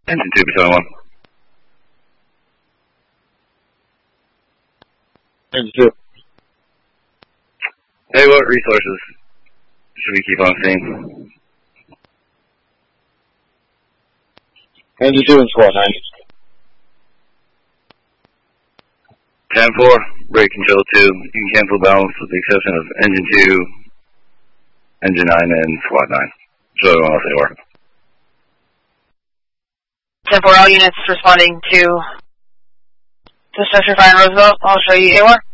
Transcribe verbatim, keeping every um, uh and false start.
Engine two, Battalion one. Engine two. Hey, what resources should we keep on scene? Engine two and Squad nine. ten four, brake control two. You can cancel balance with the exception of engine two, engine nine, and squad nine. Show everyone else they were. ten four, all units responding to the structure fire in Roosevelt. I'll show you A W A R.